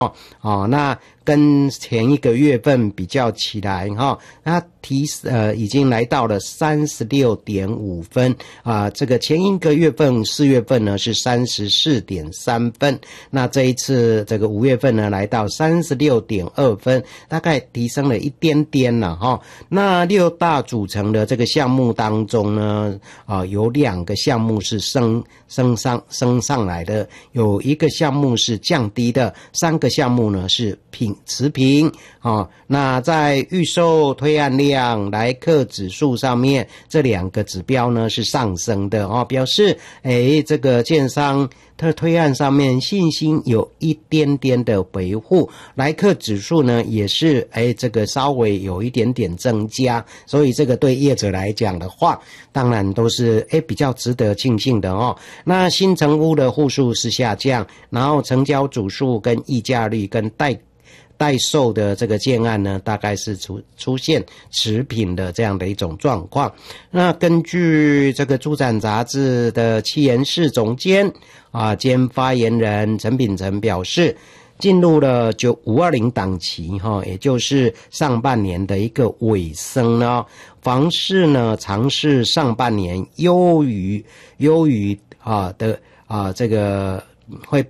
那跟前一个月份比较起来它已经来到了 36.5 分这个前一个月份4月份呢是 34.3 分，那这一次这个5月份呢来到 36.2 分，大概提升了一点点了那6大组成的这个项目当中呢有2个项目是升上来的，有1个项目是降低的，3个项目呢是持平那在预售推案量来客指数上面，这2个指标呢是上升的表示这个建商推案上面信心有一点点的维护，来客指数呢也是这个稍微有一点点增加，所以这个对业者来讲的话，当然都是比较值得庆幸的那新成屋的户数是下降，然后成交组数跟议价率跟待售的这个建案呢，大概是出现持平的这样的一种状况。那根据这个住展杂志的企研室总监兼发言人陈秉成表示，进入了520档期也就是上半年的一个尾声呢，房市呢尝试上半年优于这个会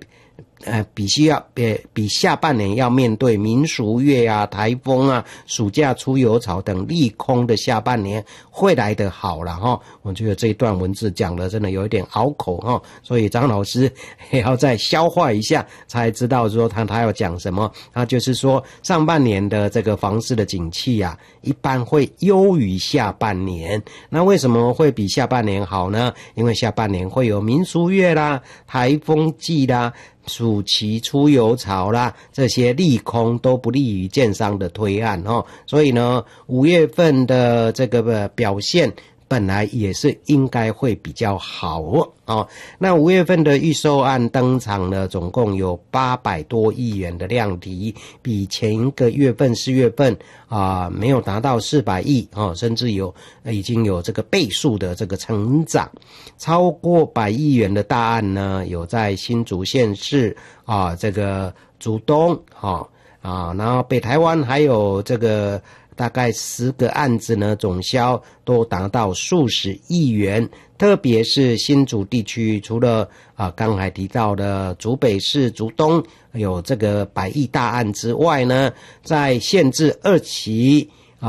比下半年要面对民俗月台风暑假出游潮等利空的下半年会来得好了我觉得这一段文字讲的真的有一点拗口所以张老师也要再消化一下才知道说他要讲什么。他就是说上半年的这个房市的景气一般会优于下半年。那为什么会比下半年好呢？因为下半年会有民俗月啦、台风季啦、暑期出游潮啦，这些利空都不利于建商的推案所以呢5月份的这个表现本来也是应该会比较好那5月份的预售案登场呢，总共有800多亿元的量体，比前一个月份4月份没有达到400亿甚至已经有这个倍数的这个成长。超过100亿元的大案呢，有在新竹县市这个竹东然后北台湾还有这个大概10个案子呢，总销都达到数十亿元。特别是新竹地区，除了刚才提到的竹北市竹东有这个100亿大案之外呢，在县治2期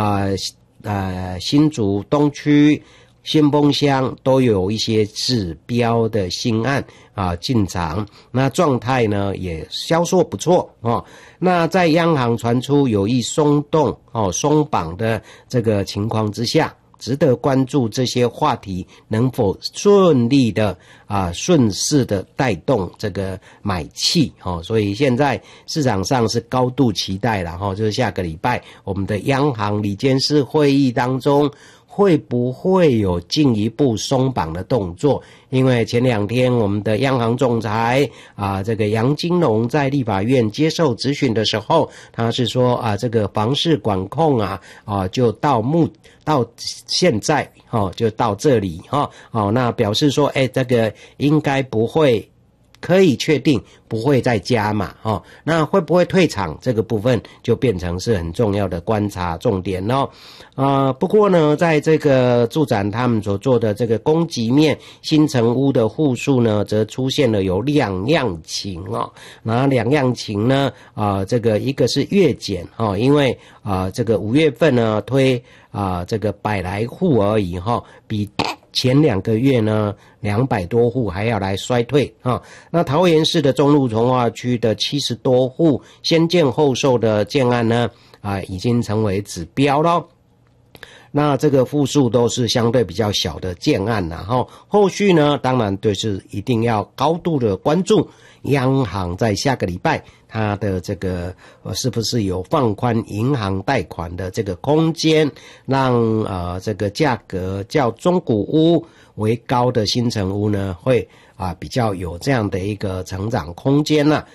新竹东区、新丰乡都有一些指标的新案进场，那状态呢也销售不错那在央行传出有意松绑的这个情况之下，值得关注这些话题能否顺利的顺势的带动这个买气所以现在市场上是高度期待了就是下个礼拜我们的央行理监事会议当中会不会有进一步松绑的动作？因为前2天我们的央行总裁这个杨金龙在立法院接受质询的时候，他是说这个房市管控就到现在就到这里那表示说这个应该不会，可以确定不会再加码那会不会退场这个部分就变成是很重要的观察重点不过呢，在这个住展他们所做的这个供给面新成屋的户数呢，则出现了有2样情那2样情呢这个一个是月减因为这个5月份呢推这个100来户而已比前2个月呢200多户还要来衰退那桃园市的中路重划区的70多户先建后售的建案呢已经成为指标了。那这个户数都是相对比较小的建案后续呢当然就是一定要高度的关注央行在下个礼拜它的这个是不是有放宽银行贷款的这个空间，让这个价格较中古屋为高的新成屋呢会比较有这样的一个成长空间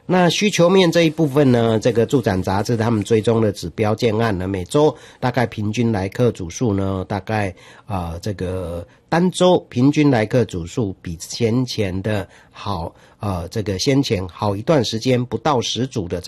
那需求面这一部分呢，这个住展杂志他们追踪的指标建案呢，每周大概平均来客组数呢，大概这个单周平均来客组数比先前的好，这个先前好一段时间不到10组的